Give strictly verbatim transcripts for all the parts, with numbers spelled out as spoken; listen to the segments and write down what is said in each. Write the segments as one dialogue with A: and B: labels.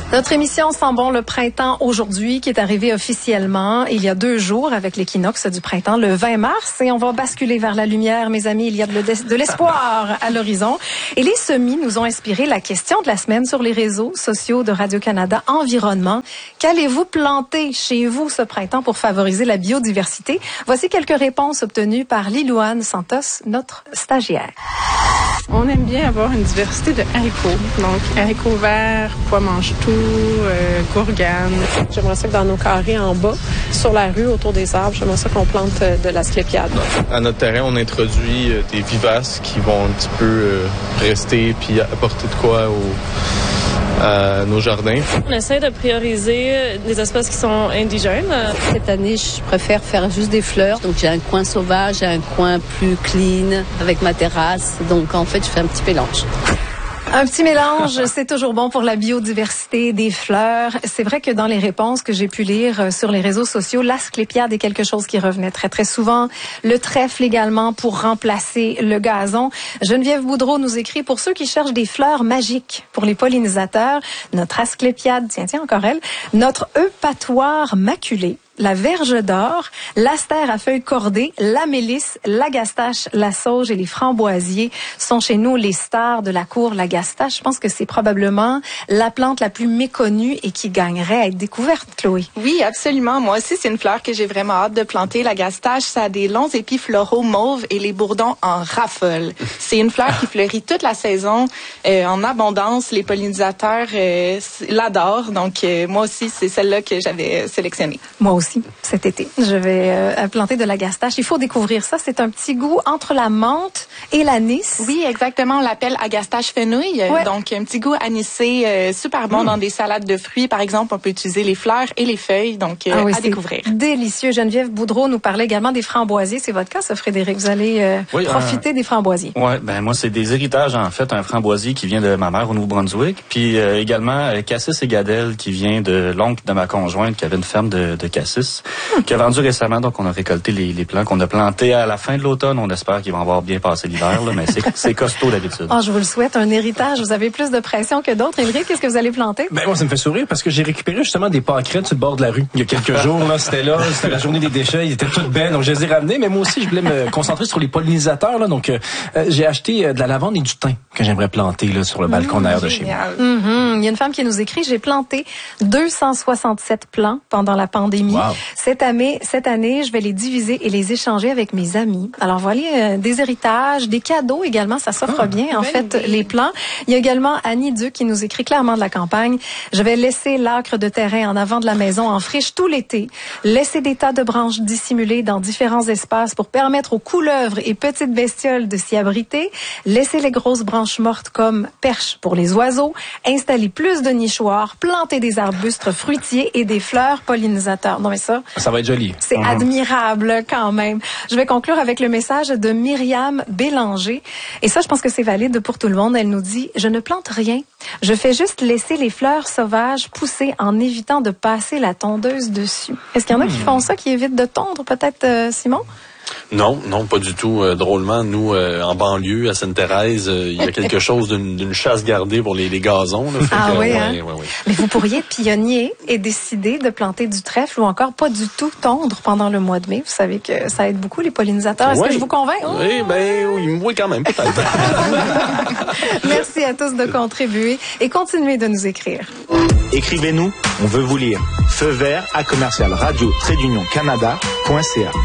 A: Notre émission sent bon le printemps aujourd'hui, qui est arrivé officiellement il y a deux jours avec l'équinoxe du printemps, le vingt mars. Et on va basculer vers la lumière, mes amis. Il y a de l'espoir à l'horizon. Et les semis nous ont inspiré la question de la semaine sur les réseaux sociaux de Radio-Canada Environnement. Qu'allez-vous planter chez vous ce printemps pour favoriser la biodiversité? Voici quelques réponses obtenues par Lilouane Santos, notre stagiaire.
B: On aime bien avoir une diversité de haricots. Donc, haricots verts, pois mange-tout, euh, gourgane.
C: J'aimerais ça que dans nos carrés en bas, sur la rue, autour des arbres, j'aimerais ça qu'on plante de l'asclépiade.
D: À notre terrain, on introduit des vivaces qui vont un petit peu euh, rester puis apporter de quoi au... à nos jardins.
E: On essaie de prioriser des espèces qui sont indigènes.
F: Cette année, je préfère faire juste des fleurs. Donc, j'ai un coin sauvage, j'ai un coin plus clean avec ma terrasse. Donc, en fait, je fais un petit mélange.
A: Un petit mélange, c'est toujours bon pour la biodiversité des fleurs. C'est vrai que dans les réponses que j'ai pu lire sur les réseaux sociaux, l'asclépiade est quelque chose qui revenait très, très souvent. Le trèfle également pour remplacer le gazon. Geneviève Boudreau nous écrit, pour ceux qui cherchent des fleurs magiques pour les pollinisateurs, notre asclépiade, tiens, tiens, encore elle, notre eupatoire maculé, la verge d'or, l'astère à feuilles cordées, la mélisse, l'agastache, la sauge et les framboisiers sont chez nous les stars de la cour l'agastache. Je pense que c'est probablement la plante la plus méconnue et qui gagnerait à être découverte, Chloé.
G: Oui, absolument. Moi aussi, c'est une fleur que j'ai vraiment hâte de planter. L'agastache, ça a des longs épis floraux mauves et les bourdons en raffolent. C'est une fleur qui fleurit toute la saison euh, en abondance. Les pollinisateurs euh, l'adorent. Donc, euh, moi aussi, c'est celle-là que j'avais sélectionnée.
A: Moi aussi. Cet été, je vais euh, planter de l'agastache. Il faut découvrir ça. C'est un petit goût entre la menthe et l'anis.
G: Oui, exactement. On l'appelle agastache fenouil. Ouais. Donc, un petit goût anisé, euh, super bon mmh. dans des salades de fruits. Par exemple, on peut utiliser les fleurs et les feuilles. Donc, euh,
A: ah oui,
G: à découvrir.
A: Délicieux. Geneviève Boudreau nous parlait également des framboisiers. C'est votre cas, ça, Frédéric? Vous allez euh, oui, profiter euh, des framboisiers.
H: Oui, ben moi, c'est des héritages, en fait. Un framboisier qui vient de ma mère au Nouveau-Brunswick. Puis euh, également, euh, cassis et gadelle qui vient de l'oncle de ma conjointe qui avait une ferme de, de cassis. Mmh. Qui a vendu récemment, donc on a récolté les, les plants qu'on a plantés à la fin de l'automne. On espère qu'ils vont avoir bien passé l'hiver, là, mais c'est, c'est costaud d'habitude.
A: Oh, je vous le souhaite, un héritage. Vous avez plus de pression que d'autres. Émeric, qu'est-ce que vous allez planter?
I: Ben moi, ça me fait sourire parce que j'ai récupéré justement des pâquerettes sur le bord de la rue. Il y a quelques jours, là, c'était là, c'était la journée des déchets, ils étaient toutes belles, donc je les ai ramenées. Mais moi aussi, je voulais me concentrer sur les pollinisateurs, là, donc euh, j'ai acheté euh, de la lavande et du thym que j'aimerais planter là sur le balcon mmh, derrière de chez moi.
A: Mmh, il y a une femme qui nous écrit, j'ai planté deux cent soixante-sept plants pendant la pandémie. Wow. Cette année, cette année, je vais les diviser et les échanger avec mes amis. Alors voilà, euh, des héritages, des cadeaux également, ça s'offre ah, bien en fait idée. Les plants. Il y a également Annie Duc qui nous écrit clairement de la campagne. Je vais laisser l'acre de terrain en avant de la maison en friche tout l'été, laisser des tas de branches dissimulées dans différents espaces pour permettre aux couleuvres et petites bestioles de s'y abriter, laisser les grosses branches mortes comme perches pour les oiseaux, installer plus de nichoirs, planter des arbustes fruitiers et des fleurs pollinisateurs. Non mais ça,
I: ça va être joli.
A: C'est mmh. admirable quand même. Je vais conclure avec le message de Myriam Bélanger. Et ça, je pense que c'est valide pour tout le monde. Elle nous dit, je ne plante rien. Je fais juste laisser les fleurs sauvages pousser en évitant de passer la tondeuse dessus. Est-ce qu'il y en a mmh. qui font ça, qui évitent de tondre, peut-être, euh, Simon?
J: Non, non, pas du tout. Euh, drôlement, nous, euh, en banlieue, à Sainte-Thérèse, il euh, y a quelque chose d'une, d'une chasse gardée pour les, les gazons. Là,
A: ah
J: que,
A: oui,
J: ouais,
A: hein?
J: ouais, ouais.
A: Mais vous pourriez être pionnier et décider de planter du trèfle ou encore pas du tout tondre pendant le mois de mai. Vous savez que ça aide beaucoup les pollinisateurs. Est-ce
J: oui.
A: que je vous convainc? Oh!
J: Oui, ben oui, oui, quand même, peut-être.
A: Merci à tous de contribuer et continuez de nous écrire.
K: Écrivez-nous, on veut vous lire. Feu vert à commercial radio trait d'union canada point c a.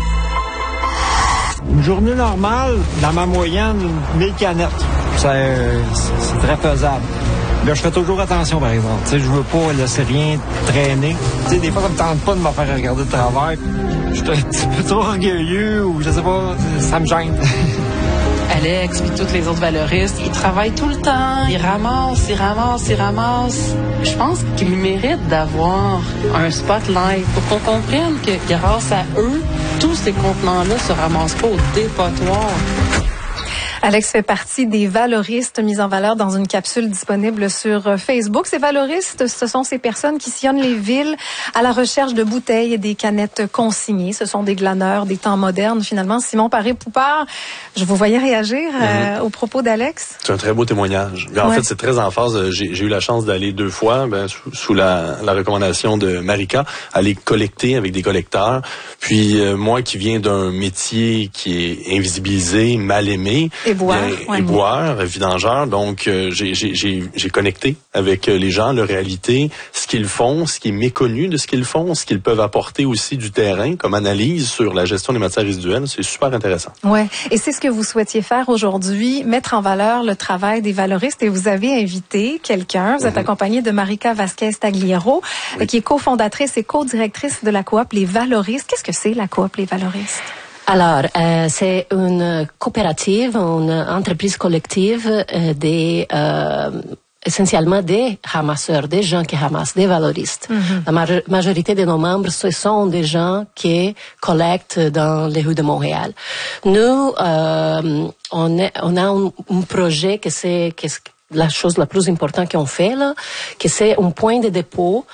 L: Une journée normale, dans ma moyenne, mille canettes. C'est, c'est très faisable. Là, je fais toujours attention, par exemple. Tu sais, je veux pas laisser rien traîner. Tu sais, des fois, ça me tente pas de me faire regarder de travers. Je suis un petit peu trop orgueilleux ou je sais pas, ça me gêne.
B: Alex puis toutes les autres valoristes, ils travaillent tout le temps, ils ramassent, ils ramassent, ils ramassent. Je pense qu'ils méritent d'avoir un spotlight pour qu'on comprenne que grâce à eux, tous ces contenants-là se ramassent pas au dépotoir.
A: Alex fait partie des valoristes mis en valeur dans une capsule disponible sur Facebook. Ces valoristes, ce sont ces personnes qui sillonnent les villes à la recherche de bouteilles et des canettes consignées. Ce sont des glaneurs des temps modernes, finalement. Simon Paré-Poupard, je vous voyais réagir euh, mm-hmm. aux propos d'Alex.
J: C'est un très beau témoignage. En ouais. fait, c'est très en phase. J'ai, j'ai eu la chance d'aller deux fois, ben, sous, sous la, la recommandation de Marika, aller collecter avec des collecteurs. Puis euh, moi qui viens d'un métier qui est invisibilisé, mal aimé,
A: éboueur,
J: bien, ouais, éboueur, vidangeur, donc euh, j'ai, j'ai, j'ai, j'ai connecté avec les gens, leur réalité, ce qu'ils font, ce qui est méconnu de ce qu'ils font, ce qu'ils peuvent apporter aussi du terrain comme analyse sur la gestion des matières résiduelles. C'est super intéressant.
A: Ouais, et c'est ce que vous souhaitiez faire aujourd'hui, mettre en valeur le travail des valoristes, et vous avez invité quelqu'un, vous êtes mm-hmm. accompagné de Marika Vasquez-Tagliero, oui. qui est cofondatrice et co-directrice de la coop Les Valoristes. Qu'est-ce que c'est la coop Les Valoristes?
M: Alors, euh, c'est une coopérative, une entreprise collective euh, des... Euh, essentiellement des ramasseurs, des gens qui ramassent, des valoristes. Mm-hmm. La ma- majorité de nos membres, ce sont des gens qui collectent dans les rues de Montréal. Nous, euh, on, est, on a un, un projet que c'est... Que c'est la chose la plus importante qu'on fait là, que c'est un point de dépôt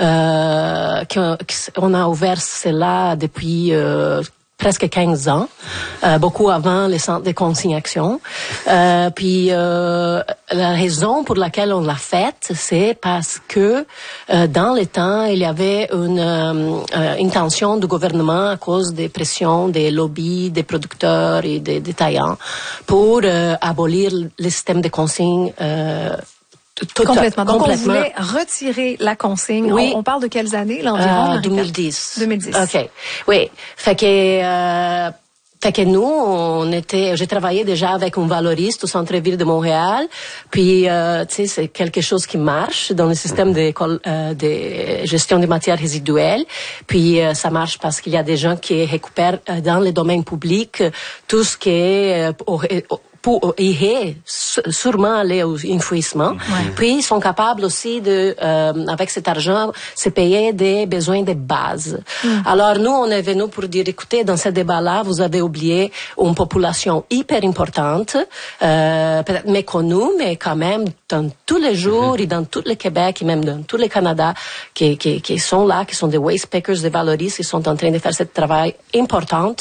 M: euh, qu'on a ouvert cela depuis euh, presque quinze ans, euh, beaucoup avant les centres de consignation. Euh, puis euh, la raison pour laquelle on l'a faite, c'est parce que euh, dans les temps, il y avait une euh, intention du gouvernement à cause des pressions des lobbies, des producteurs et des détaillants pour euh, abolir le système de consigne. Euh, Tout,
A: complètement. Donc,
M: complètement.
A: on voulait retirer la consigne.
M: Oui.
A: On, on parle de quelles années, là, environ?
M: Euh, deux mille dix.
A: deux mille dix.
M: OK. Oui. Fait que, euh, fait que nous, on était, j'ai travaillé déjà avec un valoriste au centre-ville de Montréal. Puis, euh, tu sais, c'est quelque chose qui marche dans le système de, euh, de gestion des matières résiduelles. Puis, euh, ça marche parce qu'il y a des gens qui récupèrent euh, dans le domaine public tout ce qui est, euh, pour irait sûrement aller au enfouissement. Ouais. Puis ils sont capables aussi de, euh, avec cet argent, se payer des besoins de base. Mm. Alors nous, on est venus pour dire, écoutez, dans ce débat-là, vous avez oublié une population hyper importante, euh, peut-être méconnue, mais quand même dans tous les jours mm-hmm. et dans tout le Québec et même dans tout le Canada, qui, qui, qui sont là, qui sont des waste pickers, des valoristes, qui sont en train de faire ce travail important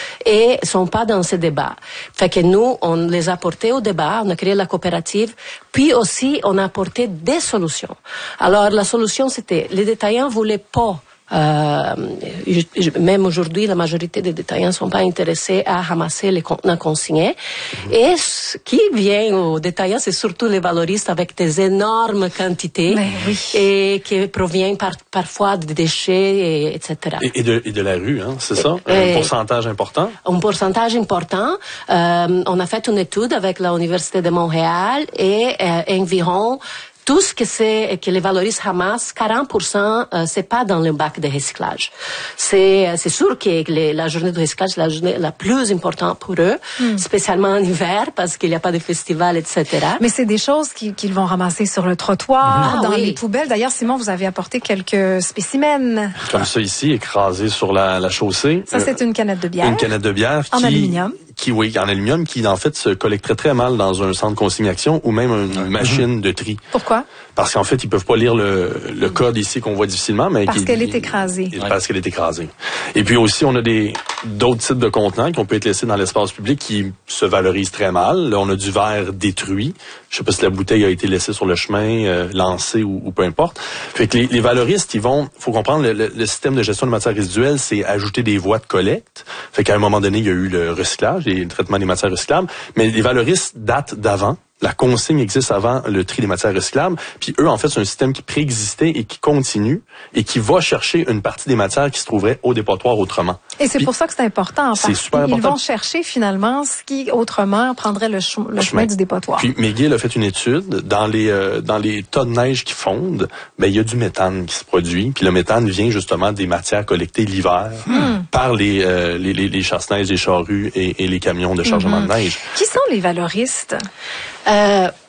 M: et sont pas dans ce débat. Fait que nous, on les a apportés au débat, on a créé la coopérative, puis aussi on a apporté des solutions. Alors la solution c'était, les détaillants voulaient pas, euh, je, même aujourd'hui la majorité des détaillants ne sont pas intéressés à ramasser les contenants consignés. Mmh. Et ce qui vient aux détaillants, c'est surtout les valoristes avec des énormes quantités
A: oui.
M: et qui proviennent par, parfois de déchets, et, etc.
J: Et, et, de, et de la rue, hein, c'est ça? Et, un pourcentage important?
M: Un pourcentage important. Euh, on a fait une étude avec l'Université de Montréal et euh, environ tout ce que c'est que les valoristes ramassent, quarante pour cent euh, c'est pas dans le bac de recyclage. C'est c'est sûr que les, la journée de recyclage c'est la journée la plus importante pour eux, mm. spécialement en hiver parce qu'il n'y a pas de festival, et cetera.
A: Mais c'est des choses qu'ils, qu'ils vont ramasser sur le trottoir, ah, dans oui. les poubelles. D'ailleurs, Simon, vous avez apporté quelques spécimens.
J: Comme ça ici, écrasé sur la, la chaussée.
A: Ça, c'est une canette de bière.
J: Une canette de bière
A: en
J: qui,
A: aluminium.
J: Qui, oui, en aluminium, qui en fait se collecterait très mal dans un centre consignation ou même une machine de tri.
A: Pourquoi?
J: Parce qu'en fait, ils peuvent pas lire le, le code ici qu'on voit difficilement, mais
A: parce
J: qui,
A: qu'elle est écrasée.
J: Il, parce qu'elle est écrasée. Et puis aussi, on a des d'autres types de contenants qui peut être laissés dans l'espace public qui se valorisent très mal. Là, on a du verre détruit. Je sais pas si la bouteille a été laissée sur le chemin, euh, lancée ou, ou peu importe. Fait que les, les valoristes, ils vont, faut comprendre, le, le, le système de gestion de matières résiduelles, c'est ajouter des voies de collecte. Fait qu'à un moment donné, il y a eu le recyclage et le traitement des matières recyclables, mais les valoristes datent d'avant. La consigne existe avant le tri des matières recyclables. Puis eux, en fait, c'est un système qui préexistait et qui continue et qui va chercher une partie des matières qui se trouveraient au dépotoir autrement.
A: Et c'est
J: Puis,
A: pour ça que c'est important.
J: C'est super important.
A: Ils vont chercher finalement ce qui autrement prendrait le, ch- le chemin. chemin du dépotoir.
J: Puis McGill a fait une étude dans les euh, dans les tas de neige qui fondent, ben il y a du méthane qui se produit. Puis le méthane vient justement des matières collectées l'hiver hmm. par les, euh, les les les chasse-neige, les charrues et, et les camions de chargement mm-hmm. de neige.
A: Qui sont les valoristes?
M: Euh,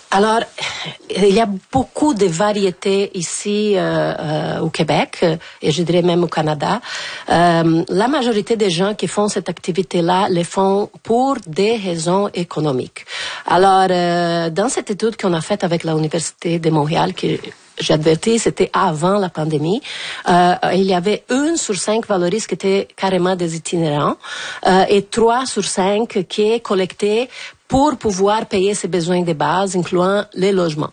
M: Alors, il y a beaucoup de variétés ici euh, euh, au Québec et je dirais même au Canada. Euh, la majorité des gens qui font cette activité-là les font pour des raisons économiques. Alors, euh, dans cette étude qu'on a faite avec l'Université de Montréal, qui j'ai adverti, c'était avant la pandémie. Euh, il y avait une sur cinq valoristes qui étaient carrément des itinérants euh, et trois sur cinq qui collectaient pour pouvoir payer ses besoins de base, incluant les logements.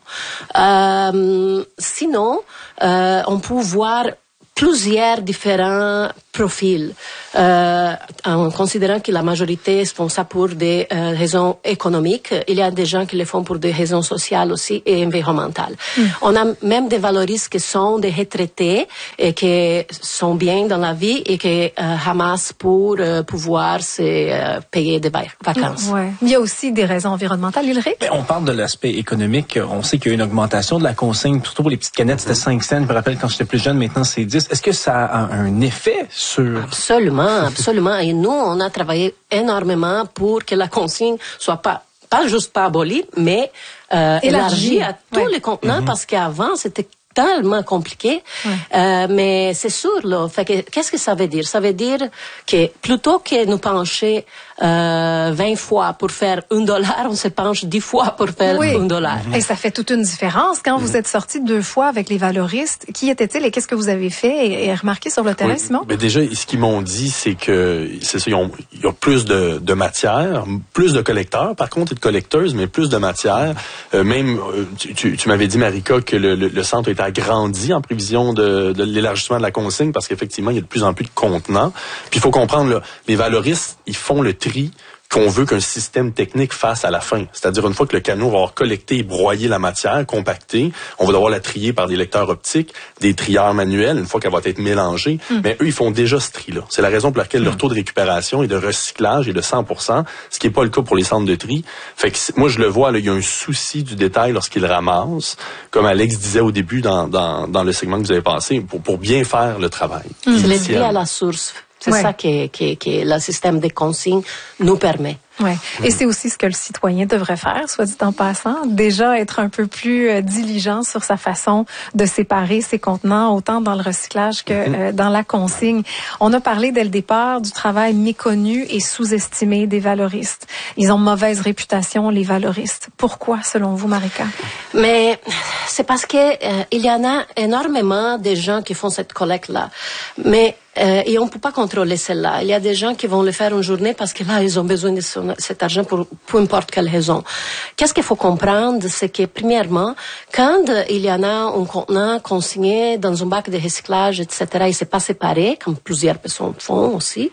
M: Euh, sinon, euh, on peut voir plusieurs différents profils, euh, en considérant que la majorité font ça pour des euh, raisons économiques. Il y a des gens qui le font pour des raisons sociales aussi et environnementales. Mm. On a même des valoristes qui sont des retraités et qui sont bien dans la vie et qui euh, ramassent pour euh, pouvoir se euh, payer des vacances.
A: Ouais. Il y a aussi des raisons environnementales, Ulrich?
I: Mais on parle de l'aspect économique. On sait qu'il y a une augmentation de la consigne, surtout pour les petites canettes, c'était cinq cents. Je me rappelle quand j'étais plus jeune, maintenant c'est dix. Est-ce que ça a un effet sur...
M: Absolument, absolument. Et nous, on a travaillé énormément pour que la consigne soit pas, pas juste pas abolie, mais euh, élargie à tous ouais. les contenants, mm-hmm. parce qu'avant, c'était tellement compliqué. Ouais. Euh, mais c'est sûr, là. Fait que, qu'est-ce que ça veut dire? Ça veut dire que plutôt que nous pencher euh, vingt fois pour faire un dollar, on se penche dix fois pour faire oui. un dollar.
A: Et ça fait toute une différence. Quand mm-hmm. vous êtes sortis deux fois avec les valoristes, qui étaient-ils et qu'est-ce que vous avez fait et, et remarqué sur le terrain, oui. Simon?
J: Ben déjà, ce qu'ils m'ont dit, c'est que c'est ça, ils ont, il y a plus de, de matière, plus de collecteurs, par contre, et de collecteuses, mais plus de matière. Euh, même, tu, tu, tu m'avais dit, Marika, que le, le, le centre était agrandi en prévision de, de l'élargissement de la consigne parce qu'effectivement, il y a de plus en plus de contenants. Puis il faut comprendre, là, les valoristes, ils font le tri qu'on veut qu'un système technique fasse à la fin. C'est-à-dire, une fois que le canot va avoir collecté et broyé la matière, compacté, on va devoir la trier par des lecteurs optiques, des trieurs manuels, une fois qu'elle va être mélangée. Mm. Mais eux, ils font déjà ce tri-là. C'est la raison pour laquelle mm. leur taux de récupération et de recyclage est de cent pour cent, ce qui n'est pas le cas pour les centres de tri. Fait que moi, je le vois, là, il y a un souci du détail lorsqu'ils ramassent, comme Alex disait au début dans, dans, dans le segment que vous avez passé, pour, pour bien faire le travail.
M: Mm. C'est le tri à la source. C'est ouais. ça que, que, que le système de consigne nous permet.
A: Ouais. Mmh. Et c'est aussi ce que le citoyen devrait faire, soit dit en passant. Déjà être un peu plus euh, diligent sur sa façon de séparer ses contenants, autant dans le recyclage que mmh. euh, dans la consigne. On a parlé dès le départ du travail méconnu et sous-estimé des valoristes. Ils ont mauvaise réputation, les valoristes. Pourquoi, selon vous, Marika?
M: Mais c'est parce que euh, il y en a énormément de gens qui font cette collecte-là. Mais Euh, et on ne peut pas contrôler celle-là. Il y a des gens qui vont le faire une journée parce que là, ils ont besoin de son, cet argent pour peu importe quelle raison. Qu'est-ce qu'il faut comprendre, c'est que premièrement, quand il y en a un contenant consigné dans un bac de recyclage, et cetera, il s'est pas séparé, comme plusieurs personnes font aussi.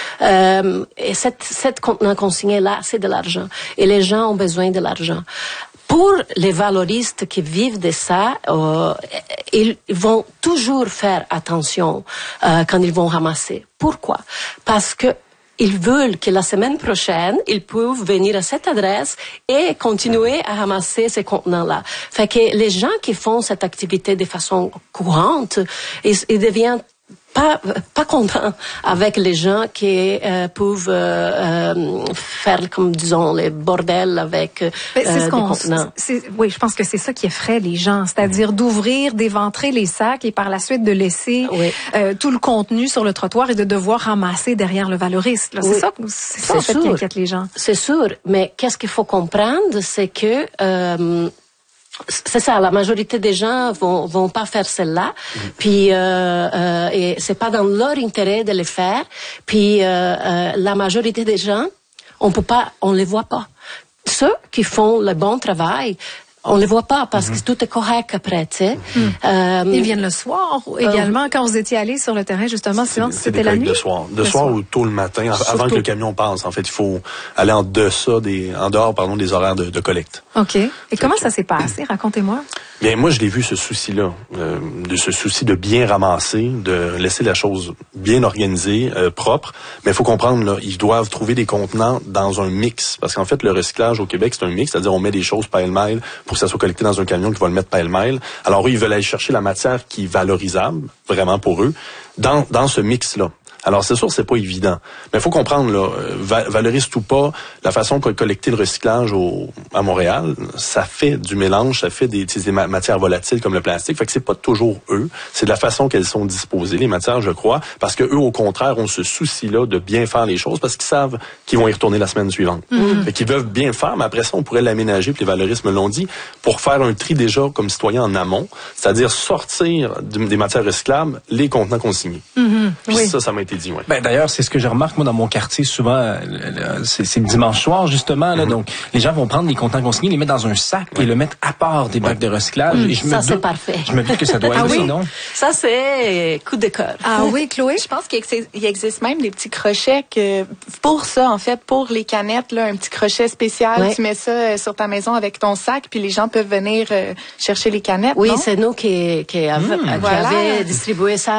M: Euh, et cette, cette contenant consigné-là, c'est de l'argent. Et les gens ont besoin de l'argent. Pour les valoristes qui vivent de ça, euh, ils vont toujours faire attention euh, quand ils vont ramasser. Pourquoi? Parce que ils veulent que la semaine prochaine, ils peuvent venir à cette adresse et continuer à ramasser ces contenants-là. Fait que les gens qui font cette activité de façon courante, ils, ils deviennent pas pas contents avec les gens qui euh, peuvent euh, euh, faire comme disons les bordels avec euh,
A: c'est ce
M: des
A: qu'on,
M: contenants.
A: C'est, oui, je pense que c'est ça qui effraie les gens, c'est-à-dire d'ouvrir, d'éventrer les sacs et par la suite de laisser oui. euh, tout le contenu sur le trottoir et de devoir ramasser derrière le valoriste. Là. Oui. C'est ça, c'est ça c'est en fait, qui inquiète les gens.
M: C'est sûr, mais qu'est-ce qu'il faut comprendre, c'est que euh, c'est ça, la majorité des gens vont vont pas faire celle-là, mmh. puis euh, euh, et c'est pas dans leur intérêt de le faire, puis euh, euh, la majorité des gens, on peut pas, on les voit pas. Ceux qui font le bon travail, on les voit pas parce mm-hmm. que tout est correct après, tu sais.
A: Mm. Euh, Ils viennent le soir également euh, quand vous étiez allé sur le terrain justement. Sinon,
J: c'est,
A: c'était
J: c'est
A: la nuit.
J: De soir, de soir, soir ou tôt le matin, Surtout. avant que le camion passe. En fait, il faut aller en deçà des, en dehors, pardon, des horaires de, de collecte.
A: Ok. Et fait comment que, ça s'est passé? Racontez-moi.
J: Bien, moi, je l'ai vu ce souci-là, euh, de ce souci de bien ramasser, de laisser la chose bien organisée, euh, propre. Mais il faut comprendre, là, ils doivent trouver des contenants dans un mix, parce qu'en fait, le recyclage au Québec, c'est un mix, c'est-à-dire on met des choses pêle-mêle pour que ça soit collecté dans un camion qui va le mettre pêle-mêle. Alors eux, ils veulent aller chercher la matière qui est valorisable, vraiment pour eux, dans dans ce mix-là. Alors, c'est sûr, c'est pas évident. Mais il faut comprendre, là, va- valoriste ou pas, la façon qu'on collecter le recyclage au, à Montréal, ça fait du mélange, ça fait des, des matières volatiles comme le plastique. Fait que c'est pas toujours eux. C'est de la façon qu'elles sont disposées, les matières, je crois. Parce que eux, au contraire, ont ce souci-là de bien faire les choses parce qu'ils savent qu'ils vont y retourner la semaine suivante. Mm-hmm. Fait qu'ils veulent bien faire, mais après ça, on pourrait l'aménager, puis les valoristes me l'ont dit, pour faire un tri déjà comme citoyen en amont, c'est-à-dire sortir des matières recyclables les contenants consignés. Mm-hmm. Puis oui. ça, ça m'a été dit, ouais.
I: Ben, d'ailleurs, c'est ce que je remarque, moi, dans mon quartier, souvent, c'est, c'est le dimanche soir, justement, là, mm-hmm. donc les gens vont prendre les contenants consignés, les mettre dans un sac ouais. et le mettre à part des bacs ouais. de recyclage.
M: Mm,
I: et je
M: ça,
I: me
M: c'est
I: doute,
M: parfait.
I: Je me dis que ça doit
M: ah
I: être
M: oui?
I: non?
M: Ça, c'est coup de cœur.
G: Ah oui, Chloé? Je pense qu'il existe, il existe même des petits crochets que, pour ça, en fait, pour les canettes, là, un petit crochet spécial, ouais. tu mets ça euh, sur ta maison avec ton sac, puis les gens peuvent venir euh, chercher les canettes.
M: Oui,
G: non?
M: c'est nous qui, qui, av- mmh, qui
G: voilà.
M: avait distribué ça